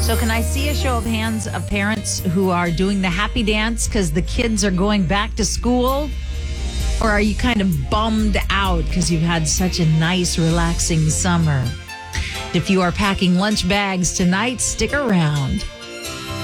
So can I see a show of hands of parents who are doing the happy dance because the kids are going back to school? Or are you kind of bummed out because you've had such a nice, relaxing summer? If you are packing lunch bags tonight, stick around.